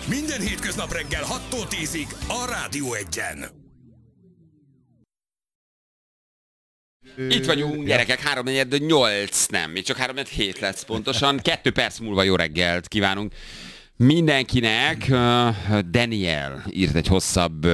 Minden hétköznap reggel 6-tól 10-ig a Rádió Egyen. Itt vagyunk, gyerekek, 3:48, nem, még csak 3:07 lesz pontosan. 2 perc múlva jó reggelt kívánunk mindenkinek. Daniel írt egy hosszabb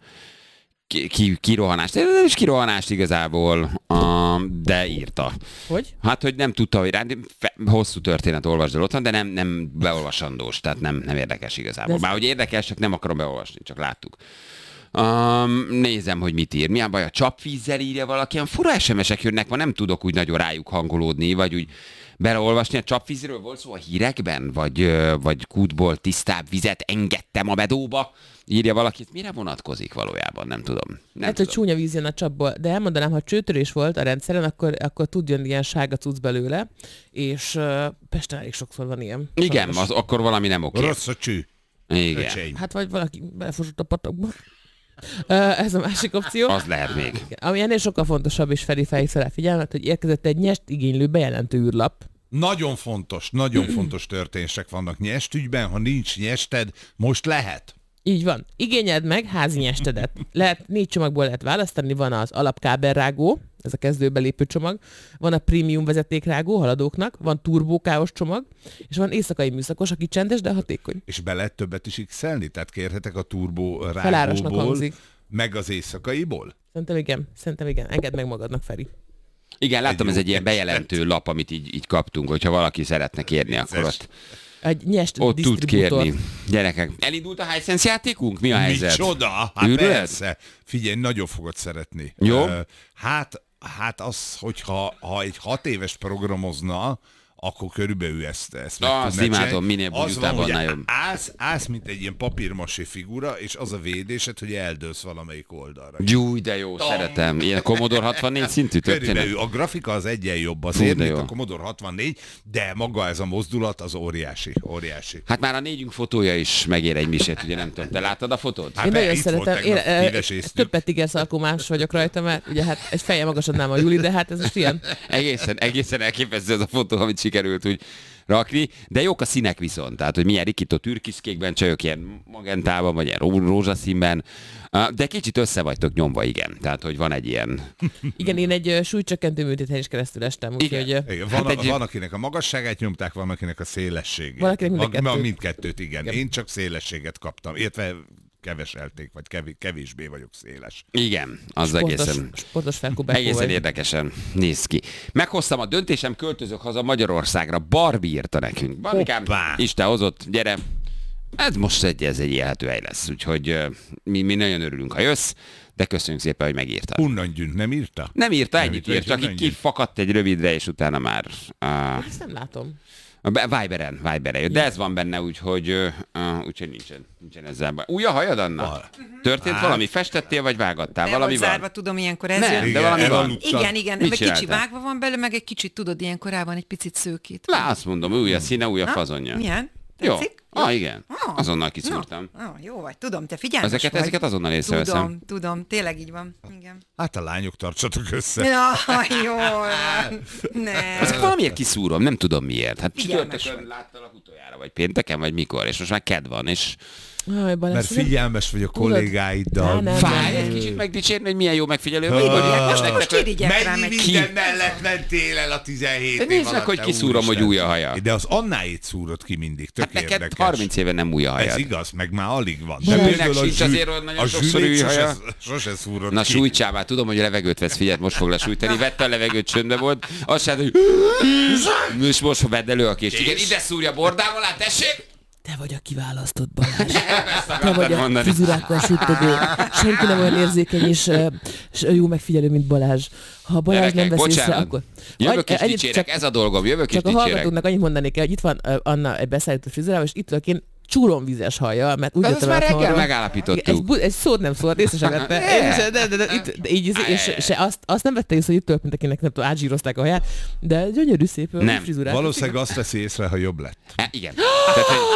kirohanást. Nem is kirohanást igazából, de írta. Hogy? Hát, hogy nem tudta, hogy hosszú történet olvasd el otthon, de nem beolvasandós, tehát nem érdekes igazából. Már hogy érdekes, csak nem akarom beolvasni, csak láttuk. Nézem, hogy mit ír. Milyen baj, a csapvízzel írja valaki? Ilyen fura SMS-ek jönnek, ma nem tudok úgy nagyon rájuk hangolódni, vagy úgy beleolvasni. A csapvízről volt szó a hírekben? Vagy kútból tisztább vizet engedtem a bedóba? Írja valaki. Mire vonatkozik valójában? Nem tudom. Hát, hogy csúnya víz jön a csapból. De elmondanám, ha csőtörés volt a rendszeren, akkor tud jönni ilyen sárga cucc belőle, és Pesten elég sokszor van ilyen. Igen, akkor valami nem oké. Rossz a cső. Igen. Öcseim. Hát vagy valaki belefosott a patakba. Ez a másik opció. Az lehet még. Ami ennél sokkal fontosabb, és felhívta rá figyelmet, hogy érkezett egy nyest igénylő bejelentő űrlap. Nagyon fontos történések vannak nyestügyben. Ha nincs nyested, most lehet. Így van. Igényeld meg házi nyestedet. 4 csomagból lehet választani, van az alapkábelrágó, ez a kezdőbelépő csomag, van a prémium vezetékrágó haladóknak, van turbókáos csomag, és van éjszakai műszakos, aki csendes, de hatékony. És be lehet többet is x-elni? Tehát kérhetek a turbó Felárasnak rágóból, hangzik. meg az éjszakaiból? Szerintem igen. Engedd meg magadnak, Feri. Igen, láttam, ez egy ilyen bejelentő lap, amit így kaptunk, hogyha valaki szeretne kérni, akkor Egy nyest ott tud disztribútor. kérni. Gyerekek, elindult a Hisense játékunk? Mi a helyzet? Micsoda? Hát Ürület? persze. Figyelj, nagyon fogod szeretni. Jó. Hát az, hogyha egy 6 éves programozna, akkor körülbelül ezt meg Azt tudná csinálni. imádom, minél bújutában, hogy annál jobb. állsz, mint egy ilyen papírmasé figura, és az a védésed, hogy eldőlsz valamelyik oldalra. Gyúj, de jó, szeretem. Ilyen Commodore 64 szintű történet. Körülbelül a grafika az egyen jobb azért, de mint jó. a Commodore 64, de maga ez a mozdulat az óriási. Hát már a 4-ünk fotója is megér egy misét, ugye nem tudom. Te láttad a fotót? Hát Én nagyon itt volt szeretem. tegnap, híveséztük. Többet igerszalkomás vagyok rajta, mert ugye hát egy feje magasabbnál a Juli, de hát ez most ilyen. Egészen elképesztő ez a fotó, amit sikerült úgy rakni, de jók a színek viszont, tehát hogy milyen rikító türkiszkékben, csajok ilyen magentában, vagy ilyen rózsaszínben, de kicsit össze vagytok nyomva, igen, tehát hogy van egy ilyen... Igen, én egy súlycsökkentő műtéten is keresztül estem, úgyhogy... Igen, van, akinek a magasságát nyomták, van akinek a szélességét. Valakinek mindkettőt. Mindkettőt, igen. Én csak szélességet kaptam, illetve keveselték, vagy kevésbé vagyok széles. Igen, az egészen... Sportos felkubákó Egészen vagy. érdekesen néz ki. Meghoztam a döntésem, költözök haza Magyarországra. Barbie írta nekünk. Barbikám, Hoppá! Isten hozott, gyere. Ez most ez egy élhető hely lesz, úgyhogy mi nagyon örülünk, ha jössz, de köszönjük szépen, hogy megírta. Hunnangyűn nem írta? Nem írta, Nem ennyit írta, írt, csak így Hunnangyűn. kifakadt egy rövidre, és utána már... Ezt nem látom. Viberen jött, de ez van benne, úgyhogy nincsen ezzel baj. Új a hajad, Anna? Történt valami? Festettél, vagy vágattál? Nem Valami volt van? zárva, tudom, ilyenkor ez Nem, jön. de Igen, valami van. elaludtad. Igen, Mit meg kicsi csináltál? vágva van belőle, meg egy kicsit tudod, ilyenkor rá van egy picit szőkít. Lá, azt mondom, új a színe, új a fazonja. Milyen? Jó. Tetszik? Igen. Azonnal kiszúrtam. Jó vagy, tudom, te figyelmes vagy. Ezeket azonnal észreveszem. Tudom, tényleg így van. Igen. Hát a lányok tartsatok össze. Ja, jó. Nem. Ezek valamiért kiszúrom, nem tudom miért. Hát Figyelmes csütörtökön vagy. láttalak utoljára, vagy pénteken, vagy mikor, és most már kedd van, és Aj, Balázs, Mert nem- figyelmes vagy a kollégáiddal. Nem. fáj egy kicsit megdicsérni, hogy milyen jó megfigyelő vagy. Most irigyek rám Mennyi egy minden mellett mentél el a 17 év Nézd meg, alatt, hogy te kiszúrom, hogy úristen. új a haja. De az Annáit szúrod ki mindig, tök Hát neked érdekes. 30 éve nem új a Ez hajad. igaz, meg már alig van. Balázs. például Nőnek sincs azért, hogy nagyon a sokszor zsűlét új haja. sose szúrod Na ki. sújtsál már, tudom, hogy levegőt vesz, figyeld, most fog lesújtani. Vette a levegőt, csöndbe volt. Azt se, hogy és most vedd elő a kést. Igen, ide szúrja bordával, hát tessék! Te vagy a kiválasztott, Balázs. Ezt Te akartad vagy a mondani. frizurákkal süttödő. Senki nem olyan érzékeny és jó megfigyelő, mint Balázs. Ha Balázs nem Gyerekek, vesz észre, bocsánat. akkor... Jövök és Ennyit dicsérek, ez a dolgom, jövök és Csak a dicsérek. hallgatóknak annyit mondanék el, hogy itt van Anna egy beszállító frizurával, és itt ülök én csúromvízes hajjal, mert úgy De ezt jöttem már el reggel otthonról. megállapítottuk. Egy szót nem szólt, észre sem vette. De így, és azt nem vette észre, hogy itt mint akinek nem tudom, átzsírozták a haját, de gyönyörű szép Nem. frizurát. Valószínűleg azt veszi észre, ha jobb lett. Igen. Tehát, hogy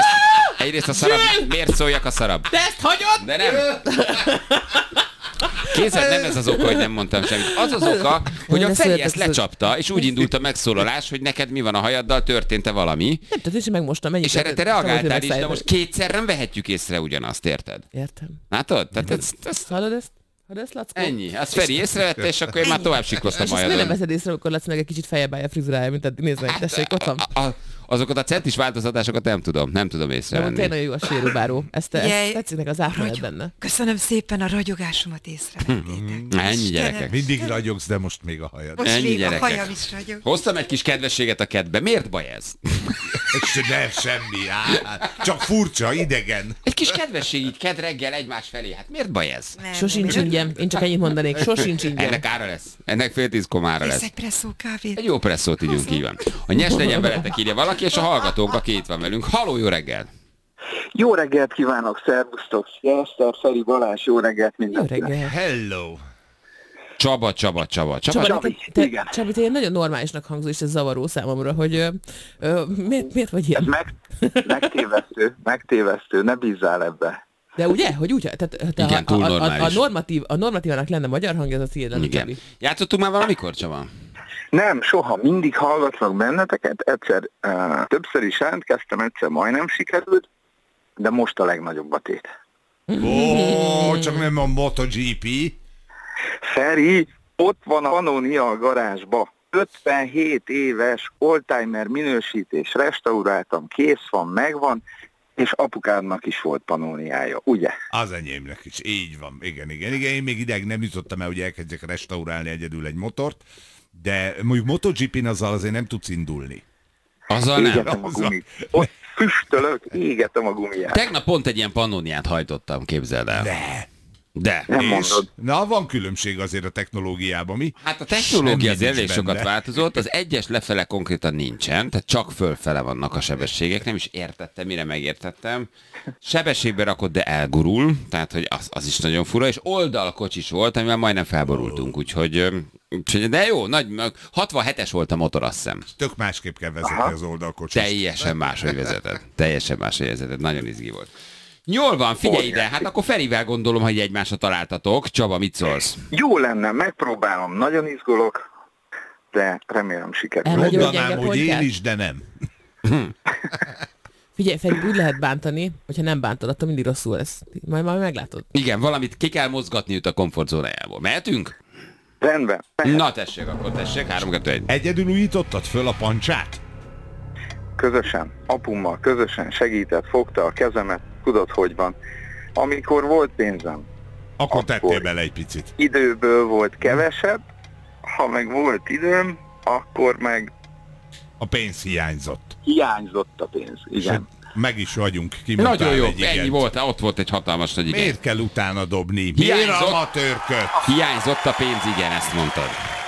egyrészt a szarab, miért szóljak a szarab? De ezt hagyod? De nem. Képzeld, nem ez az oka, hogy nem mondtam semmit. Az az oka, hogy a Feri ezt lecsapta, és úgy indult a megszólalás, hogy neked mi van a hajaddal, történt-e valami. Nem tudom, és megmostam. És erre te reagáltál is, de most kétszer nem vehetjük észre ugyanazt, érted? Értem. Látod? Tehát Hallod ezt? Lackó? ennyi. Azt Feri észrevette, és akkor én már tovább siklottam És ezt miért nem hajadon. veszed észre, amikor Lacinak egy kicsit feljebb állja a frizurája, mint eddig. Nézd meg, tessék, ott van. Azokat a centis változtatásokat nem tudom De tényleg észrevenni. nagyon jó a sérubáró. Ezt Jaj. tetszik meg az átmenet benne. Köszönöm szépen, a ragyogásomat észrevettétek. Ennyi gyerekek. Mindig ragyogsz, de most még a hajad. Most Ennyi még gyerekek. a hajam is ragyog. Hoztam egy kis kedvességet a kedbe. Miért baj ez? Nem, semmi. Csak furcsa, idegen. Egy kis kedvesség így kedd reggel egymás felé. Hát miért baj ez? Nem, Sosincs nem. ingyen. Én csak ennyit mondanék. Sosincs ingyen. Ennek ára lesz. Ennek fél 10 ára Vesz lesz. egy presszó kávét. Egy jó presszót ígyunk, így van. A nyers legyen veletek, írja valaki, és a hallgatónk, aki itt van velünk. Halló, jó reggel! Jó reggelt kívánok, szervusztok! Eszter, Feri, Balázs, jó reggelt Jó mindenkinek! reggel. Hello. Csaba. Csaba, Csabi, igen. Csabi, te ilyen nagyon normálisnak hangzol, és ez zavaró számomra, hogy miért vagy Ez ilyen? megtévesztő, ne bízzál ebbe. De ugye? Hogy úgy? Tehát Igen, túl normális. a normatívának lenne magyar hangja, az a tiéd lenne, Igen. Csabi. Játszottunk már valamikor, Csaba? Nem, soha, mindig hallgatlak benneteket, többször is jelentkeztem, egyszer majdnem sikerült, de most a legnagyobb a tét. Ó, csak nem a MotoGP. Feri, ott van a Pannonia a garázsba. 57 éves oldtimer minősítés, restauráltam, kész van, megvan, és apukádnak is volt Pannoniája, ugye? Az enyémnek is, így van. Igen. Én még ideig nem jutottam el, hogy elkezdjek restaurálni egyedül egy motort, de mondjuk MotoGP-n azzal azért nem tudsz indulni. Azzal nem. Égetem a gumit. Ott füstölök, égetem a gumiját. Tegnap pont egy ilyen Pannoniát hajtottam, képzeld el. De. Nem És, mondod. na, van különbség azért a technológiában, mi? Hát a technológia Semmi azért elég nincs sokat benne. változott, az egyes lefele konkrétan nincsen, tehát csak fölfele vannak a sebességek, nem is értettem, mire megértettem. Sebességbe rakott, de elgurul, tehát hogy az is nagyon fura, és oldalkocsis volt, amivel majdnem felborultunk, úgyhogy de jó, 67-es volt a motor, azt hiszem. Tök másképp kell vezetni az oldalkocsit. Teljesen máshogy vezetett, nagyon izgi volt. Jól van, figyelj ide, hát akkor Ferivel gondolom, hogy egymásra találtatok. Csaba, mit szólsz? Jó lenne, megpróbálom, nagyon izgulok, de remélem sikerül. Elhagyod a Mondanám, gyenge hogy én pontját? is, de nem. Figyelj, Feri, úgy lehet bántani, hogyha nem bántod, attól mindig rosszul lesz. Majd meglátod. Igen, valamit ki kell mozgatni őt a komfortzónájából. Mehetünk? Rendben. Na tessék, akkor tessék, 3, 2, 1. Egyedül újítottad föl a pancsát? Közösen, apummal közösen segített, fogta a kezemet, tudod, hogy van. Amikor volt pénzem, Akkor Akkor. tettél bele egy picit. időből volt kevesebb, ha meg volt időm, akkor meg A pénz hiányzott. hiányzott a pénz. És Igen. meg is vagyunk, kimondtál Nagyon jó, egy igent. ennyi volt, ott volt egy hatalmas nagy igen. Miért kell utána dobni? Miért Hiányzott. amatőrköd? Hiányzott a pénz, igen, ezt mondtad.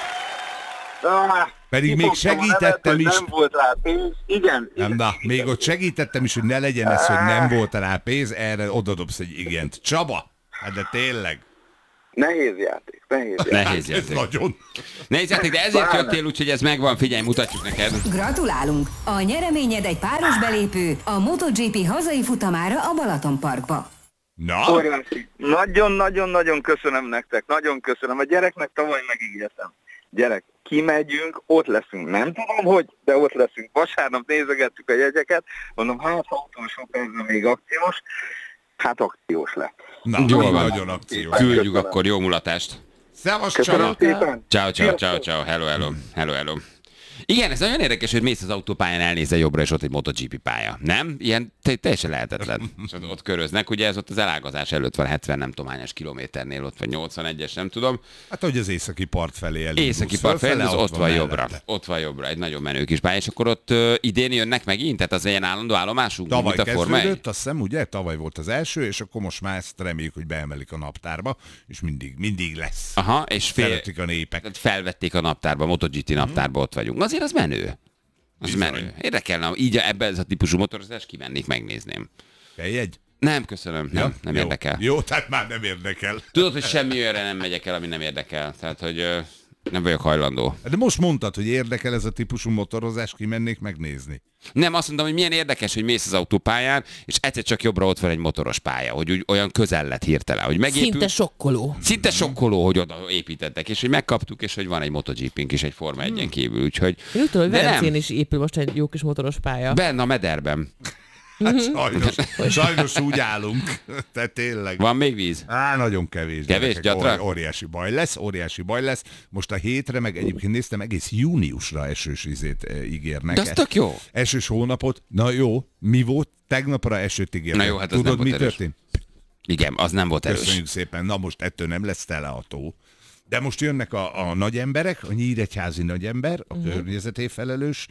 Pedig még Kifogtam a segítettem nevet, is. hogy nem volt rá pénz. Igen. Nem, na, még ott segítettem is, hogy ne legyen ez, hogy nem volt rá pénz, erre odadobsz egy igent. Csaba, hát de tényleg. Nehéz játék, nehéz játék. Nehéz Ez játék. nagyon. Nehéz játék, de ezért jöttél, úgyhogy ez megvan, figyelj, mutatjuk neked. Gratulálunk! A nyereményed egy páros belépő a MotoGP hazai futamára a Balatonparkba. Na, Óriási. Nagyon-nagyon-nagyon köszönöm nektek, nagyon köszönöm. A gyereknek tavaly megígértem. Gyerek, kimegyünk, ott leszünk. Nem tudom, hogy, de ott leszünk. Vasárnap nézegettük a jegyeket, mondom, hát ha utolsó percben még akciós, hát akciós lett. na, Jól van. nagyon akciós. Küldjük Köszönöm. akkor, jó mulatást. Szevasz, Köszönöm Csaba. szépen. Ciao, hello. Igen, ez nagyon érdekes, hogy mész az autópályán, elnézel jobbra, és ott egy MotoGP pálya. Nem? Ilyen teljesen lehetetlen. És ott köröznek, ugye ez ott az elágazás előtt van 70 nem tudom hányas kilométernél, ott vagy 81-es, nem tudom. Hát, hogy az északi part felé elindulsz. Északi part felé, fölfele, az ott van jobbra. mellette. Ott van jobbra, egy nagyon menő kis pálya, és akkor ott idén jönnek megint, tehát az ilyen állandó állomásunk, Tavaly mint a Forma 1? kezdődött, azt hiszem, ugye? Tavaly volt az első, és akkor most már ezt reméljük, hogy beemelik a naptárba, és mindig lesz. Aha, és Szeretik a népek. tehát felvették a naptárba, a MotoGP naptárba ott vagyunk. Azért az menő. Az Bizony. menő. Érdekelne, így ebben ez a típusú motorozást kimennék, megnézném. Kell egy? Nem, köszönöm, nem jó. érdekel. Jó, tehát már nem érdekel. Tudod, hogy semmi olyanra nem megyek el, ami nem érdekel. Tehát, hogy Nem vagyok hajlandó. De most mondtad, hogy érdekel ez a típusú motorozás, kimennék megnézni. Nem, azt mondom, hogy milyen érdekes, hogy mész az autópályán, és egyszer csak jobbra ott van egy motoros pálya, hogy úgy olyan közel lett hirtelen, hogy megépül. Szinte sokkoló. Szinte sokkoló, hogy oda építettek, és hogy megkaptuk, és hogy van egy MotoGP-nk is egy Forma 1-en kívül, úgyhogy... Én úgy tudom, hogy de Velencén is épül most egy jó kis motoros pálya. Benne a mederben. Hát sajnos úgy állunk. Tehát tényleg. Van még víz? Nagyon kevés. Kevés, gyatra? Óriási baj lesz. Most a hétre, meg egyébként néztem, egész júniusra esős vizét ígérnek. De az tök jó. Esős hónapot. Na jó, mi volt? Tegnapra esőt ígérnek. Na jó, hát az Tudod, nem mi volt erős. történt? Igen, az nem volt erős. Köszönjük szépen. Na most ettől nem lesz tele a tó. De most jönnek a nagy emberek, a nyíregyházi nagyember, a környezeté felelős,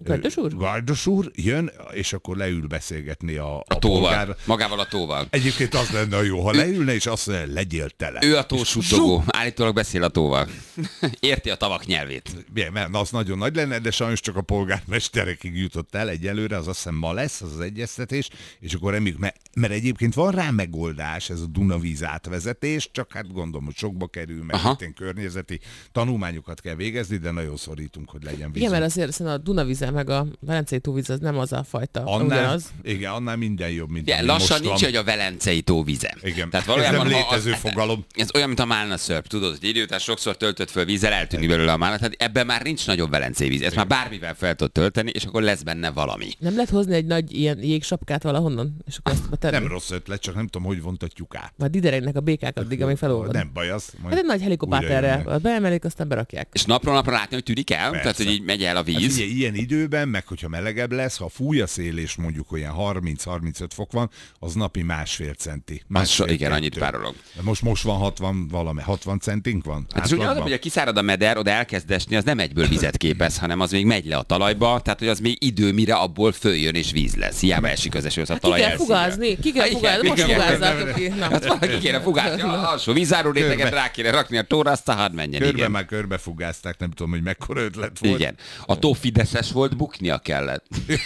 Gardos úr jön, és akkor leül beszélgetni a tóval. polgár. Magával a tóval. Egyébként az lenne jó, ha leülne, és azt mondja, legyél tele. Ő a tósuttogó. Állítólag beszél a tóval. Érti a tavak nyelvét. Mert az nagyon nagy lenne, de sajnos csak a polgármesterekig jutott el egyelőre, az azt hiszem ma lesz, az egyeztetés, és akkor reméljük, mert egyébként van rá megoldás, ez a Dunavíz átvezetés, csak hát gondolom, hogy sokba kerül, mert itt környezeti tanulmányokat kell végezni, de nagyon szorítunk, hogy legyen víz. Igen, mert azért a Dunavíz meg a Velencei tóvíz az nem az a fajta. Annál minden jobb, mint igen, lassan nincs, hogy a Velencei tó vize. Igen, tehát ez nem létező fogalom. Ez olyan, mint a málna szörp, tudod, hogy idő után sokszor töltött föl vízzel, eltűnik belőle a málna, tehát ebben már nincs nagyobb Velencei víz. Ezt már bármivel fel tud tölteni, és akkor lesz benne valami. Nem lehet hozni egy nagy ilyen jégsapkát valahonnan, és akkor ezt betenni? Nem rossz ötlet, csak nem tudom, hogy vontatjuk át. Majd ideregnek a békák addig, amíg felolvad. Nem baj az. Hát egy nagy helikopterrel beemelik, aztán berakják. És napról napra látni, hogy tűnik el, tehát hogy így megy el a víz. Hát ilyen időben, meg hogyha melegebb lesz, ha fúj a szél és mondjuk olyan 30-35 fok van, az napi 1,5 centi. Igen, annyit párolog. Most van 60 centink van? Hát és ugye az, hogy kiszárad a meder, oda elkezd esni, az nem egyből vizet képez, hanem az még megy le a talajba, tehát hogy az még idő, mire abból följön és víz lesz. Hiába esik az eső, az a talaj elszívja. Ki kell fugázni, most fugázzátok ki. Hát valaki kéne fugázni, alsó vízáró réteget rá kéne rakni a tóra, azt a hadd menjen. Körben már körbefugázták, nem tudom, hogy mekkora ötlet volt. Igen. A tó fideszes volt, buknia kellett.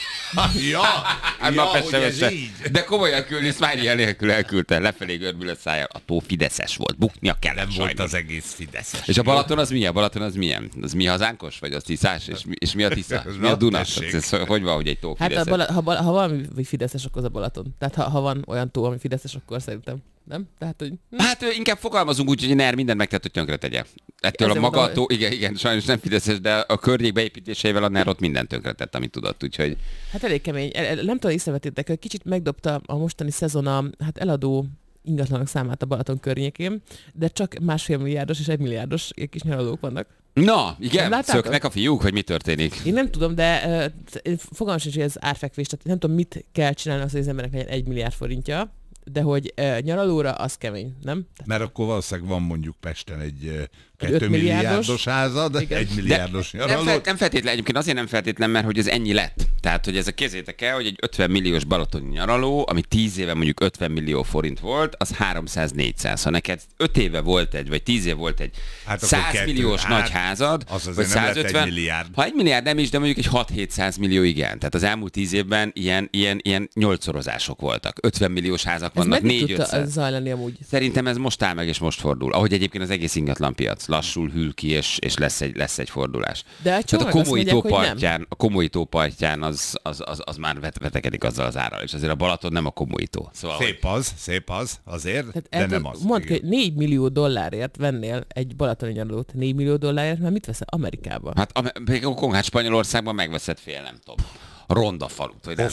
De komolyan küldni, smiley nélkül elküldte, lefelé görbülött szájjal. A tó fideszes volt, buknia kellett. Nem volt az egész fideszes. És a Balaton az milyen? Balaton az milyen? Az mi hazánkos? Vagy az Tiszás? És mi a Tisza? Mi a Duna? Hogy van, hogy egy tó fideszes? Hát ha valami fideszes, akkor az a Balaton. Tehát ha van olyan tó, ami fideszes, akkor szerintem. Nem? Tehát, hogy... Hát inkább fogalmazunk úgy, hogy NER mindent megtett, hogy tönkre tegye. Ettől a maga tó, igen, sajnos nem fideszes, de a környék beépítéseivel a NER ott mindent tönkretett, amit tudott, úgyhogy... Hát elég kemény. Nem tudom, észrevettétek, hogy kicsit megdobta a mostani szezon eladó ingatlanok számát a Balaton környékén, de csak 1,5 milliárdos és 1 milliárdos kis nyaralók vannak. Na, igen, szöknek a fiúk, hogy mi történik? Én nem tudom, de fogalmam sincs, hogy ez árfekvés, tehát nem tudom, mit kell csinálni az, hogy az embernek legyen 1 milliárd forintja, de hogy nyaralóra az kemény, nem? Mert akkor valószínűleg van mondjuk Pesten egy 2 milliárdos házad, igen. 1 milliárdos nyaraló. Nem feltétlen, egyébként azért nem feltétlen, mert hogy ez ennyi lett. Tehát, hogy ez a kézzétek el, hogy egy 50 milliós balatoni nyaraló, ami 10 éve mondjuk 50 millió forint volt, az 300-400. Ha neked 5 éve volt egy, vagy 10 év volt egy 100 milliós nagy házad, vagy 150, 1 milliárd. Ha 1 milliárd nem is, de mondjuk egy 6-700 millió igen. Tehát az elmúlt 10 évben ilyen 8-szorozások voltak. 50 milliós házak vannak, 4-500. Zajlani amúgy? Szerintem ez most áll meg és most fordul. Ahogy egyébként az egész ingatlanpiac lassul hűl ki, és lesz egy fordulás. De a Komói tó partján az már vetekedik azzal az árral, és azért a Balaton nem a Komói tó. Szóval, szép az, azért, tehát de nem az. Mondd, hogy 4 millió dollárért vennél egy balatoni nyaralót. 4 millió dollárért, mert mit veszel Amerikába? Hát a Spanyolországban megveszed fél, nem tudom, ronda falut. Vagy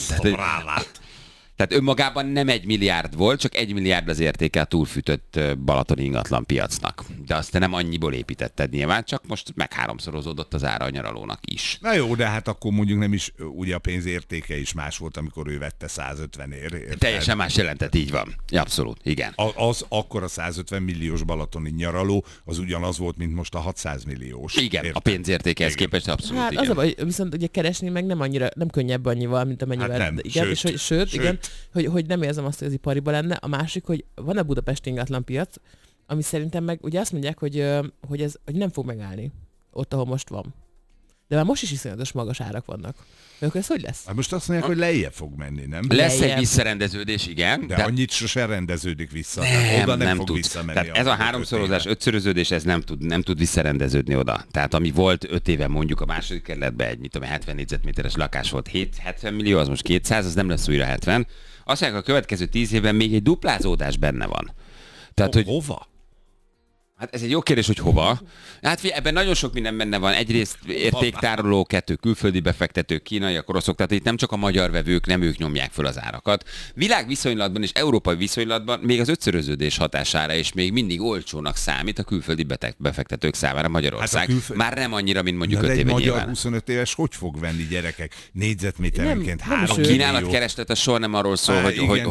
tehát önmagában nem 1 milliárd volt, csak 1 milliárd az értéke a túlfűtött balatoni ingatlan piacnak. De azt te nem annyiból építetted nyilván, csak most meg 3-szorozódott az ára a nyaralónak is. Na jó, de hát akkor mondjuk nem is, ugye a pénz értéke is más volt, amikor ő vette 150-ért. Teljesen más jelentett, így van. Abszolút, igen. Akkor a 150 milliós balatoni nyaraló az ugyanaz volt, mint most a 600 milliós. Igen, a pénzértékehez képest abszolút, hát igen. Az a baj, viszont ugye keresni meg nem könnyebb annyival, mint amennyivel. Hát nem, igen, sőt, igen. Hogy nem érzem azt, hogy az ipariba lenne. A másik, hogy van a budapesti ingatlanpiac, ami szerintem meg ugye azt mondják, hogy nem fog megállni ott, ahol most van. De már most is iszonyatos magas árak vannak. Akkor ez hogy lesz? Hát most azt mondják, hogy lejjebb fog menni, nem? Lesz egy Lejjebb. visszarendeződés, igen. De annyit sosem rendeződik vissza. Nem, Oda nem fog tud. visszamenni. Tehát ez a 3-szorozás, 5-szöröződés, ez nem tud visszarendeződni oda. Tehát ami volt 5 éve mondjuk a második kerületben egy, 70 négyzetméteres lakás volt, 70 millió, az most 200, az nem lesz újra 70. Azt mondják, a következő 10 évben még egy duplázódás benne van. Tehát, hogy Hova? Hát ez egy jó kérdés, hogy hova. Hát figyelj, ebben nagyon sok minden benne van. Egyrészt értéktároló, 2 külföldi befektetők, kínaiak, oroszok, tehát itt nem csak a magyar vevők, nem ők nyomják föl az árakat. Világviszonylatban és európai viszonylatban még az 5-szöröződés hatására is még mindig olcsónak számít a külföldi befektetők számára Magyarország. Hát már nem annyira, mint mondjuk 5 éve egy magyar nyilván. 25 éves hogy fog venni gyerekek? Négyzetméterenként Nem 3 is ő. millió. Kínálatkereslet az soha nem arról szól,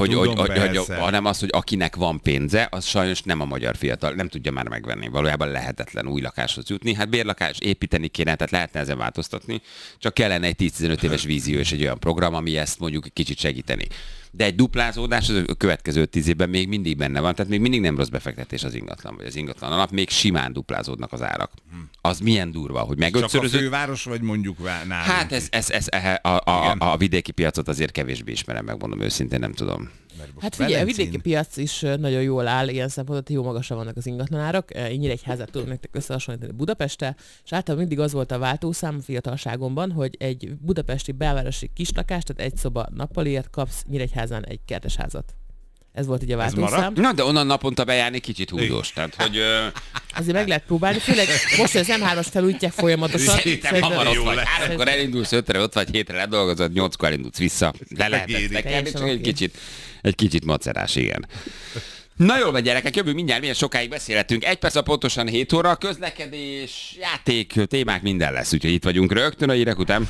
hanem az, hogy akinek van pénze, az sajnos nem a magyar fiatal, nem tudja már megvenni. Valójában lehetetlen új lakáshoz jutni. Hát bérlakás építeni kéne, tehát lehetne ezen változtatni. Csak kellene egy 10-15 éves vízió és egy olyan program, ami ezt mondjuk egy kicsit segíteni. De egy duplázódás az a következő 10 évben még mindig benne van, tehát még mindig nem rossz befektetés az ingatlan, vagy az ingatlan alap, még simán duplázódnak az árak. Az milyen durva, hogy Csak a megötszörözött. főváros, vagy mondjuk nálunk? Hát a vidéki piacot azért kevésbé ismerem, megmondom őszintén, nem tudom. Hát figyelj, a Velencén. vidéki piac is nagyon jól áll, ilyen szempontból, jó magasan vannak az ingatlanárak. Én Nyíregyházát tudom nektek összehasonlítani Budapesttel, és általában mindig az volt a váltószám a fiatalságomban, hogy egy budapesti belvárosi kislakást, tehát egy szoba nappaliért kapsz Nyíregyházán egy kertesházat. Ez volt ugye a váltószám. Na, de onnan naponta bejárni kicsit húzós. Tehát, hogy... Azért meg lehet próbálni, főleg most, hogy az M3-as felújítják folyamatosan. Szerintem hamar ott vagy. 3-kor elindulsz, 5-re ott vagy, 7-re ledolgozod, 8-kor elindulsz vissza. Le lehet tekerni, csak egy kicsit macerás, igen. Na jól van, gyerekek, jövő mindjárt, milyen sokáig beszélhetünk. 1 perc a pontosan 7 óra, közlekedés, játék, témák, minden lesz. Úgyhogy itt vagyunk rögtön a hírek után.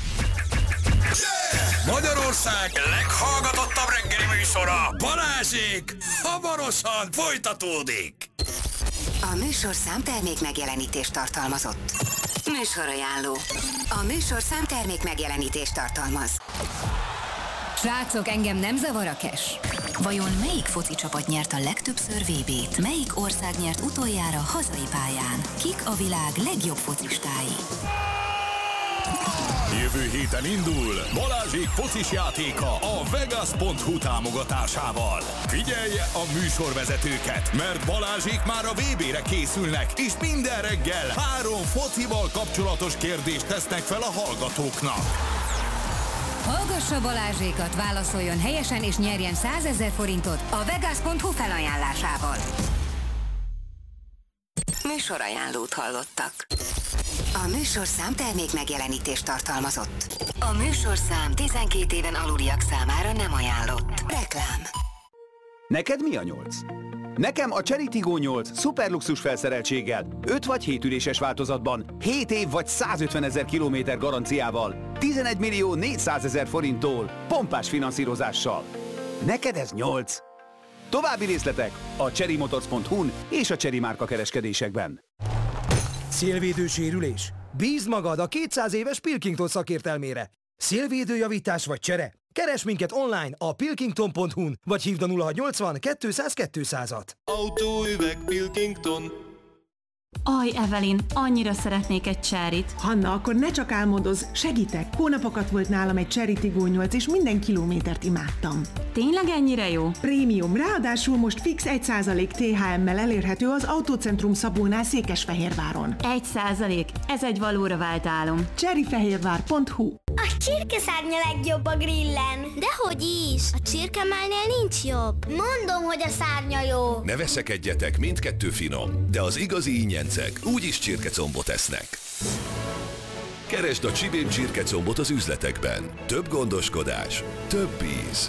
Magyarország leghallgatottabb reggeli műsora, Balázsék, hamarosan folytatódik. A műsorszám termék megjelenítést tartalmazott. Műsorajánló. A műsorszám termék megjelenítést tartalmaz. Srácok, engem nem zavar a cash. Vajon melyik foci csapat nyert a legtöbbször VB-t? Melyik ország nyert utoljára hazai pályán? Kik a világ legjobb focistái? Jövő héten indul Balázsék focis játéka a Vegas.hu támogatásával. Figyelje a műsorvezetőket, mert Balázsék már a VB-re készülnek, és minden reggel 3 focival kapcsolatos kérdést tesznek fel a hallgatóknak. Hallgassa Balázsékat, válaszoljon helyesen és nyerjen 100 000 forintot a Vegas.hu felajánlásával. Műsorajánlót hallottak. A műsorszám termék megjelenítést tartalmazott. A műsorszám 12 éven aluliak számára nem ajánlott. Reklám. Neked mi a 8? Nekem a Chery Tiggo 8 szuperluxus felszereltséggel, 5 vagy 7 üléses változatban, 7 év vagy 150 000 kilométer garanciával, 11 millió 400 000 forinttól, pompás finanszírozással. Neked ez 8? További részletek a cherrymotors.hu-n és a Chery márka kereskedésekben. Szélvédő sérülés? Bízd magad a 200 éves Pilkington szakértelmére. Szélvédőjavítás vagy csere? Keresd minket online a pilkington.hu-n, vagy hívd a 0680 200 200-at. Autóüveg Pilkington. Aj, Evelyn, annyira szeretnék egy Cheryt. Hanna, akkor ne csak álmodozz, segítek. Hónapokat volt nálam egy Chery Tiggo 8, és minden kilométert imádtam. Tényleg ennyire jó? Prémium, ráadásul most fix 1% THM-mel elérhető az Autócentrum Szabónál Székesfehérváron. 1%? Ez egy valóra vált álom. cherryfehérvár.hu. A csirkeszárnya legjobb a grillen. Dehogy is, a csirkemálnél nincs jobb. Mondom, hogy a szárnya jó. Ne veszekedjetek, mindkettő finom, de az igazi ingyencek úgyis csirkecombot esznek. Keresd a Csibém csirkecombot az üzletekben. Több gondoskodás, több íz.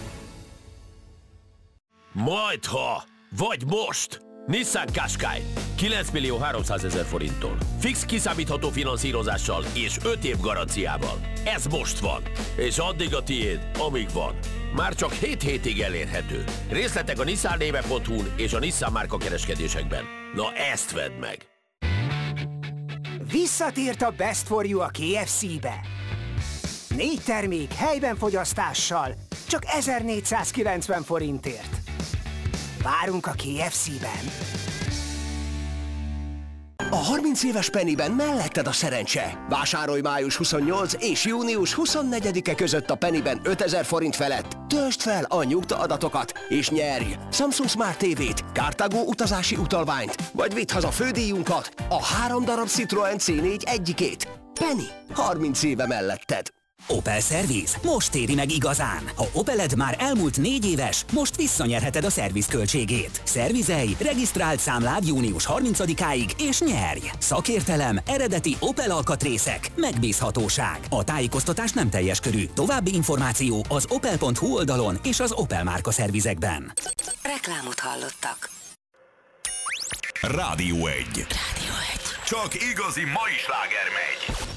Majdha, vagy most! Nissan Qashqai 9 millió 300 000 forinttól. Fix kiszámítható finanszírozással és 5 év garanciával. Ez most van. És addig a tiéd, amíg van. Már csak 7 hétig elérhető. Részletek a nissannéve.hu-n és a Nissan márka kereskedésekben. Na ezt vedd meg! Visszatért a Best for You a KFC-be. 4 termék helyben fogyasztással, csak 1490 forintért. Várunk a KFC-ben. A 30 éves Pennyben melletted a szerencse. Vásárolj május 28 és június 24-e között a Pennyben 5000 forint felett. Töltsd fel a nyugta adatokat, és nyerj Samsung Smart TV-t, Cartago utazási utalványt, vagy vidd haza fődíjunkat, a 3 darab Citroen C4 egyikét. Penny, 30 éve melletted. Opel Service most éri meg igazán. Ha Opeled már elmúlt 4 éves, most visszanyerheted a szervizköltségét. Szervizelj, regisztrált számlád június 30-áig, és nyerj! Szakértelem, eredeti Opel alkatrészek, megbízhatóság. A tájékoztatás nem teljes körű. További információ az opel.hu oldalon és az Opel márka szervizekben. Reklámot hallottak. Rádió 1. Csak igazi mai sláger megy.